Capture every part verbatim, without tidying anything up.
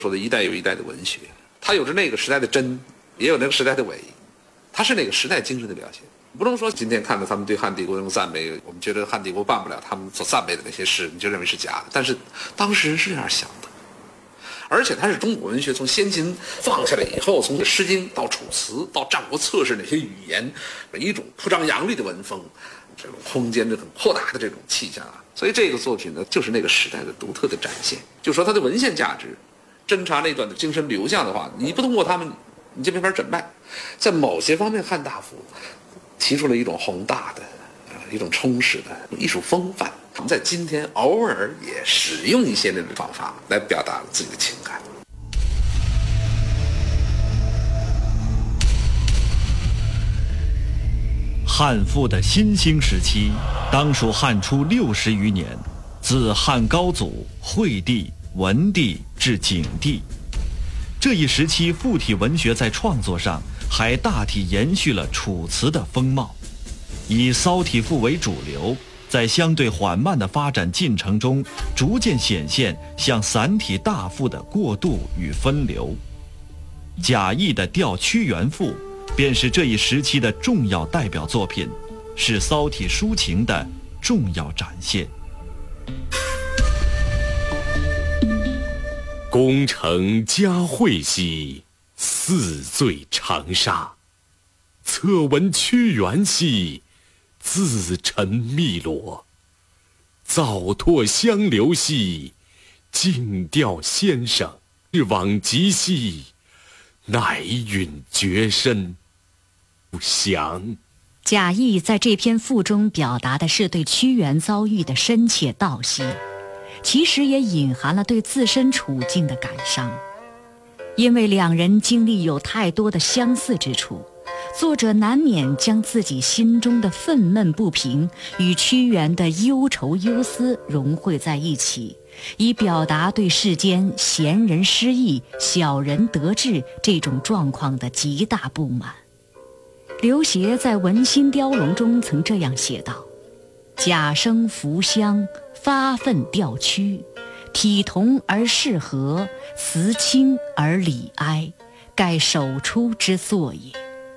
说的一代有一代的文学，它有着那个时代的真，也有那个时代的伪，它是那个时代精神的表现。不能说今天看到他们对汉帝国用赞美，我们觉得汉帝国办不了他们所赞美的那些事，你就认为是假的。但是当时人是这样想的，而且它是中国文学从先秦放下来以后，从《诗经》到《楚辞》到《战国策式》那些语言，一种铺张扬丽的文风，这种空间的很扩大的这种气象啊。所以这个作品呢，就是那个时代的独特的展现。就说它的文献价值，侦查那段的精神流向的话，你不通过他们，你就没法诊脉。在某些方面，汉大夫提出了一种宏大的、呃、一种充实的艺术风范。我们在今天偶尔也使用一些那种方法来表达自己的情感。 汉赋的新兴时期，当属汉初六十余年，自汉高祖、惠帝、文帝至景帝。这一时期赋体文学在创作上还大体延续了楚辞的风貌，以骚体赋为主流，在相对缓慢的发展进程中，逐渐显现向散体大赋的过渡与分流。贾谊的《吊屈原赋》便是这一时期的重要代表作品，是骚体抒情的重要展现。 功成嘉惠兮，四醉长沙；侧闻屈原兮，自沉汨罗。早拓相流兮，静调先生；日往极兮，乃允绝身。不详。 贾谊在这篇赋中表达的是对屈原遭遇的深切悼惜，其实也隐含了对自身处境的感伤。因为两人经历有太多的相似之处，作者难免将自己心中的愤懑不平与屈原的忧愁忧思融汇在一起，以表达对世间贤人失意、小人得志这种状况的极大不满。刘勰在《文心雕龙》中曾这样写道：贾生扶香，发愤吊屈，体同而适和，辞清而理哀，盖首出之作也。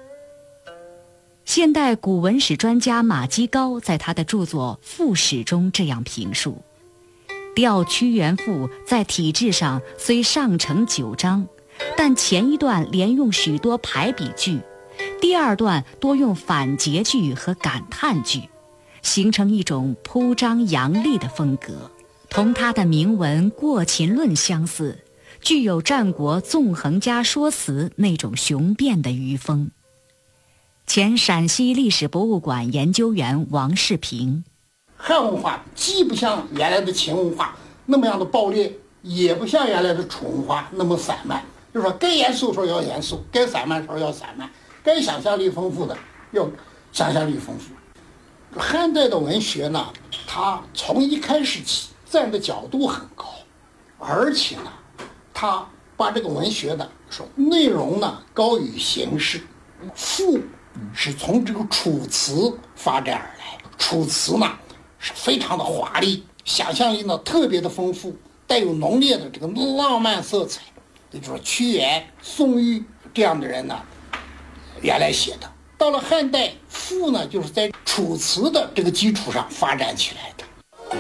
现代古文史专家马基高在他的著作《赋史》中这样评述：《吊屈原赋》在体制上虽上承九章，但前一段连用许多排比句，第二段多用反诘句和感叹句，形成一种铺张扬丽的风格，同他的铭文《过秦论》相似，具有战国纵横家说辞那种雄辩的余风。前陕西历史博物馆研究员王世平： 汉文化既不像原来的秦文化那么样的暴烈，也不像原来的楚文化那么散漫，就是说该严肃的时候要严肃，该散漫的时候要散漫，该想象力丰富的要想象力丰富。汉代的文学呢，它从一开始起站的角度很高，而且呢，它把这个文学的说内容呢高于形式。赋是从这个楚辞发展而来，楚辞呢是非常的华丽，想象力呢特别的丰富，带有浓烈的这个浪漫色彩。也就是说屈原、宋玉这样的人呢原来写的。到了汉代，赋呢就是在楚辞的这个基础上发展起来的。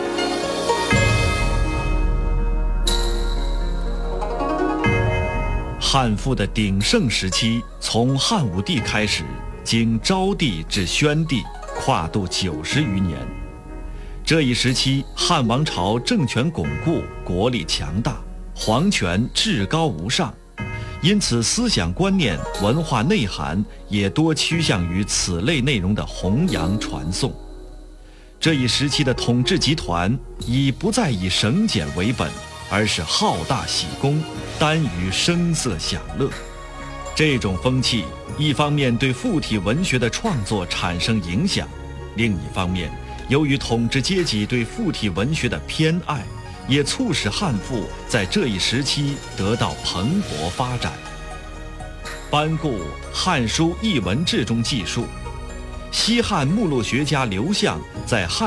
汉赋的鼎盛时期从汉武帝开始，经昭帝至宣帝，跨度九十余年。这一时期，汉王朝政权巩固，国力强大，皇权至高无上，因此思想观念、文化内涵也多趋向于此类内容的弘扬传颂。这一时期的统治集团已不再以省俭为本，而是好大喜功，耽于声色享乐。这种风气一方面对赋体文学的创作产生影响，另一方面由于统治阶级对赋体文学的偏爱，也促使汉赋在这一时期得到蓬勃发展。班固《汉书艺文志》中记述，西汉目录学家刘向在汉